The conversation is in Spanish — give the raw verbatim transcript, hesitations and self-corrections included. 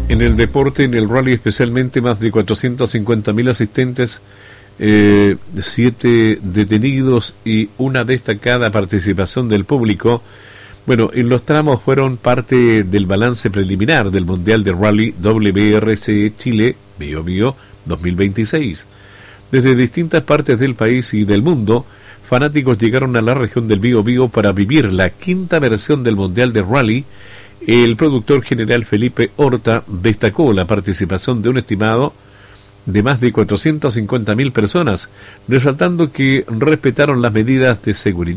En el deporte, en el rally especialmente, más de cuatrocientos cincuenta mil asistentes, eh, siete detenidos y una destacada participación del público. Bueno, en los tramos fueron parte del balance preliminar del Mundial de Rally W R C Chile Bio Bio dos mil veintiséis. Desde distintas partes del país y del mundo, fanáticos llegaron a la región del Bio Bio para vivir la quinta versión del Mundial de Rally. El productor general Felipe Horta destacó la participación de un estimado de más de cuatrocientas cincuenta mil personas, resaltando que respetaron las medidas de seguridad